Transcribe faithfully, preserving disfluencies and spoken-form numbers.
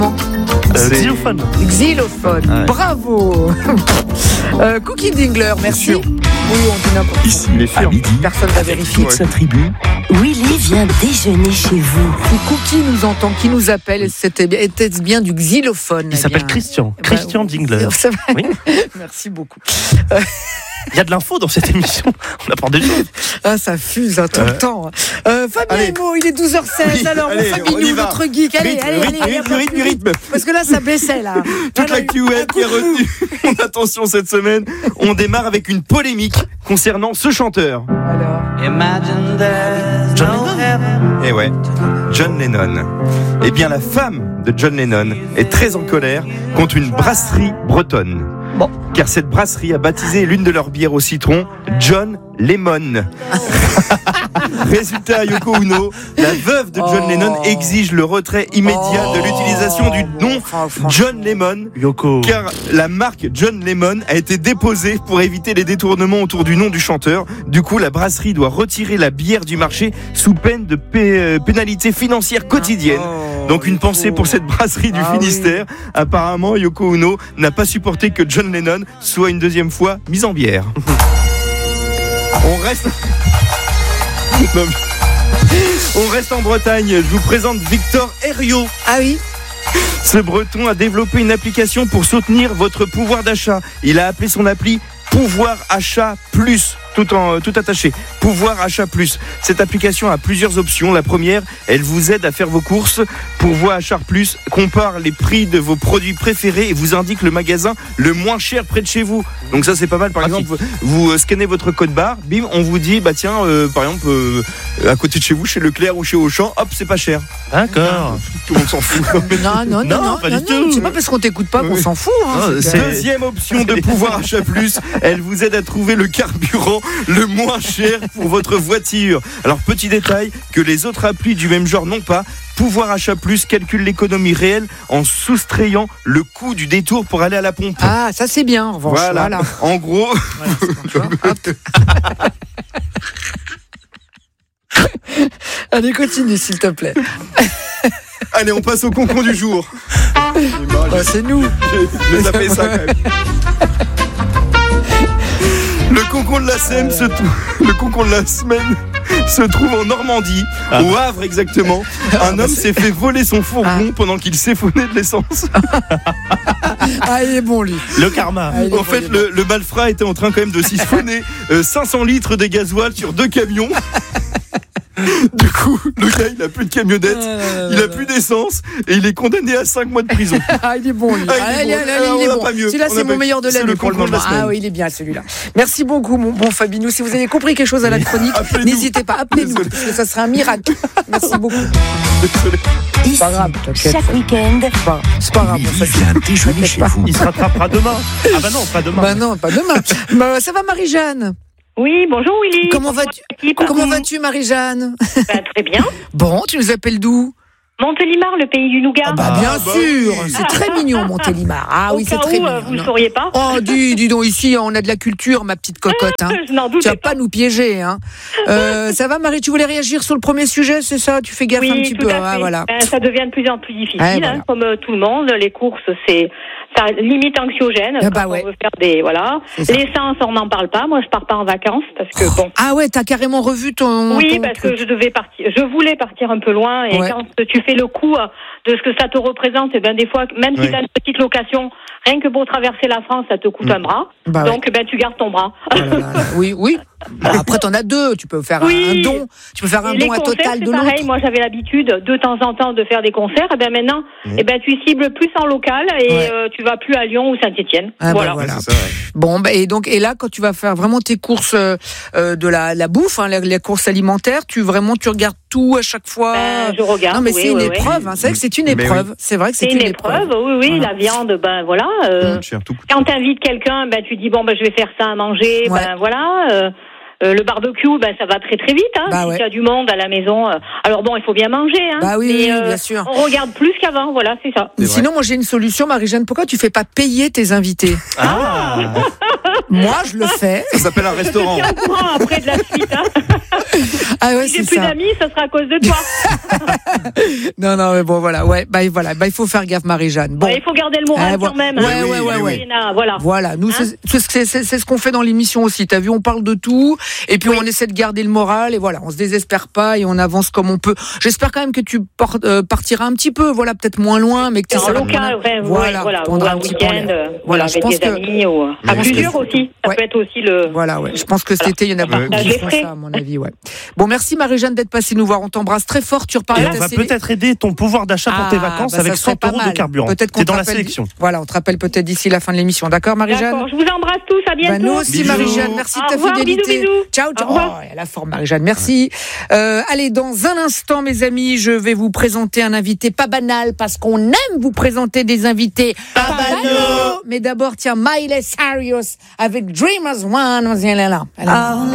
Comment euh, Xylophone. Xylophone, ouais. Bravo. euh, Cookie Dingler, merci. Oui, on dit n'importe quoi. Ici, les filles, à midi, personne ne va vérifier. Toute sa tribu. Willy vient déjeuner chez vous. Si Cookie nous entend, qui nous appelle, c'était bien, était-ce bien du xylophone? Il s'appelle Christian. Bah, Christian Dingler. C'est vrai. Oui. Merci beaucoup. Euh... Il y a de l'info dans cette émission. On apporte des choses. Ah, ça fuse hein, tout euh... le temps. Euh, Fabien Emo, il est douze heures seize. Oui, alors, allez, mon Fabinou, notre geek. Allez, rythme, allez, rythme, allez. Rythme, rythme, rythme. Parce que là, ça baissait, là. Toute la Q A qui est retenue. Mon attention cette semaine. On démarre avec une polémique concernant ce chanteur. Alors. John Lennon. Eh ouais, John Lennon. Eh bien, la femme de John Lennon est très en colère contre une brasserie bretonne. Bon. Car cette brasserie a baptisé l'une de leurs bières au citron John Lemon. Résultat, Yoko Ono, la veuve de John oh. Lennon exige le retrait immédiat oh. de l'utilisation du nom John Lemon, Yoko. Car la marque John Lemon a été déposée pour éviter les détournements autour du nom du chanteur. Du coup, la brasserie doit retirer la bière du marché sous peine de p- pénalité financière quotidienne. Oh. Donc une pensée pour cette brasserie du ah, Finistère. Oui. Apparemment, Yoko Ono n'a pas supporté que John Lennon soit une deuxième fois mis en bière. On reste... Non, on reste en Bretagne. Je vous présente Victor Herriot. Ah oui. Ce Breton a développé une application pour soutenir votre pouvoir d'achat. Il a appelé son appli Pouvoir Achat Plus. Tout, en, tout attaché. Pouvoir Achat Plus. Cette application a plusieurs options. La première, elle vous aide à faire vos courses. Pouvoir Achat Plus compare les prix de vos produits préférés et vous indique le magasin le moins cher près de chez vous. Donc ça, c'est pas mal. Par ah, exemple, si. vous, vous scannez votre code barre, bim, on vous dit, bah tiens, euh, par exemple, euh, à côté de chez vous, chez Leclerc ou chez Auchan, hop, c'est pas cher. D'accord. Tout le monde s'en fout. Non, non, non, non, non, pas non, du non, tout. C'est pas parce qu'on t'écoute pas qu'on oui. s'en fout. Hein, non, c'est... Deuxième option de Pouvoir Achat Plus, elle vous aide à trouver le carburant le moins cher pour votre voiture. Alors petit détail que les autres applis du même genre n'ont pas. Pouvoir Achat Plus calcule l'économie réelle en soustrayant le coût du détour pour aller à la pompe. Ah, ça c'est bien en revanche. Voilà. voilà. En gros. Voilà, Allez, continue s'il te plaît. Allez, on passe au concon du jour. Bah, c'est nous. J'ai, j'ai zappé ça quand même. Le concon de la semaine se trouve, le concon de la semaine se trouve en Normandie, ah. au Havre exactement. Un homme s'est fait voler son fourgon ah. pendant qu'il siphonnait de l'essence. Ah, il est bon lui. Le karma. Ah, en bon, fait, le, bon. le malfrat était en train quand même de siphonner euh, cinq cents litres de gasoil sur deux camions. Du coup, le gars, il a plus de camionnette, ah, il a plus d'essence et il est condamné à cinq mois de prison. Ah, il est bon, lui. Ah, il est bon. Ah, il est bon. Pas mieux. Celui-là, c'est mon meilleur de l'année pour le moment. Ah oui, il est bien, celui-là. Merci beaucoup, mon bon Fabinou. Si vous avez compris quelque chose à la chronique, appelez-nous. N'hésitez pas, appelez-nous, Désolé. Parce que ça serait un miracle. Merci beaucoup. Désolé. Ici, pas grave, chaque week-end. C'est pas, c'est pas grave, mon Fabinou. Il se rattrapera demain. Ah bah non, pas demain. Bah non, pas demain. Bah, ça va, Marie-Jeanne? Oui, bonjour Willy. Comment vas-tu, Comment vas-tu Marie-Jeanne? Bah, très bien. Bon, tu nous appelles d'où? Montélimar, le pays du nougat. Ah bah bien ah, sûr, bah, c'est très mignon Montélimar. Ah Au oui, c'est où, très mignon. Euh, vous ne le sauriez pas? Oh, dis, dis donc, ici, on a de la culture, ma petite cocotte. Hein. Je n'en doute pas. Tu vas pas nous piéger. Hein. Euh, ça va, Marie, tu voulais réagir sur le premier sujet, c'est ça? Tu fais gaffe oui, un petit tout peu. À fait. Ah, voilà. Ben, ça devient de plus en plus difficile, ah, hein, voilà. comme euh, tout le monde. Les courses, c'est ça limite anxiogène. Ah, bah, ouais. On veut faire des voilà. L'essence, on n'en parle pas. Moi, je pars pas en vacances parce que bon. Ah ouais, t'as carrément revu ton. Oui, ton parce truc. que je devais partir. Je voulais partir un peu loin et ouais. quand tu fais le coup de ce que ça te représente, et ben des fois, même oui. si tu as une petite location, rien que pour traverser la France, ça te coûte mmh. un bras. Bah donc, ouais. ben tu gardes ton bras. Oh là là. Oui, oui. Bon, après, t'en as deux. Tu peux faire oui. un don. Tu peux faire un et don à concerts, total de pareil. l'autre. Moi, j'avais l'habitude de temps en temps de faire des concerts. Et ben maintenant, mmh. et ben tu cibles plus en local et ouais. euh, tu vas plus à Lyon ou Saint-Étienne. Ah voilà. Bah voilà. Ouais, c'est ça, ouais. Bon, bah, et donc, et là, quand tu vas faire vraiment tes courses euh, de la, la bouffe, hein, les, les courses alimentaires, tu vraiment, tu regardes tout à chaque fois. Ben, je regarde. Non, mais oui, c'est une oui, épreuve. oui. Hein, c'est vrai que c'est une épreuve. Oui. C'est vrai que c'est, c'est une, une épreuve. épreuve. Oui, oui. Voilà. La viande, ben voilà. Euh, mmh, quand t'invites quelqu'un, ben tu dis bon, ben je vais faire ça à manger. Ouais. Ben voilà. Euh, Euh, le barbecue, ben ça va très très vite. Hein, bah si ouais. tu as du monde à la maison. Euh, alors bon, il faut bien manger. Hein, bah oui, mais, oui euh, bien sûr. On regarde plus qu'avant. Voilà, c'est ça. C'est Sinon, vrai. Moi j'ai une solution, Marie-Jeanne. Pourquoi tu fais pas payer tes invités? Ah. Moi, je le fais. Ça s'appelle un restaurant. Après de la suite. Hein. Ah ouais, si c'est j'ai plus ça. d'amis, ça sera à cause de toi. non, non, mais bon, voilà. Ouais, bah, voilà. Bah, il faut faire gaffe, Marie-Jeanne. Bon. Ouais, il faut garder le moral euh, quand même. Ouais, hein. ouais, ouais, ouais. ouais. Voilà. Voilà. Nous, Hein c'est, c'est, c'est, c'est ce qu'on fait dans l'émission aussi. T'as vu, on parle de tout. Et puis, oui. on essaie de garder le moral. Et voilà, on se désespère pas et on avance comme on peut. J'espère quand même que tu port, euh, partiras un petit peu. Voilà, peut-être moins loin, mais que tu en local, ouais, voilà. voilà ou un week-end. Euh, voilà, je avec pense des que, amis. Ou... À plusieurs aussi. Ça ouais. peut être aussi le. Voilà, ouais. Je pense que cet été, il y en a beaucoup qui font ça, à mon avis, ouais. Bon, merci Marie-Jeanne d'être passée nous voir. On t'embrasse très fort. Tu reparles. Et on va peut-être aider ton pouvoir d'achat pour ah, tes vacances bah avec cent euros de carburant. Peut-être qu'on T'es dans la sélection. Voilà, on te rappelle peut-être d'ici la fin de l'émission. D'accord, Marie-Jeanne? D'accord, je vous embrasse tous. À bientôt. Bah, nous aussi, bisous. Marie-Jeanne. Merci de ta revoir, fidélité. Bisous, bisous. Ciao, ciao. Oh, elle a la forme, Marie-Jeanne. Merci. Euh, allez, dans un instant, mes amis, je vais vous présenter un invité pas banal parce qu'on aime vous présenter des invités pas, pas banaux. Mais d'abord, tiens, Miley Cyrus avec Dreamers One. Elle est là. Elle est là.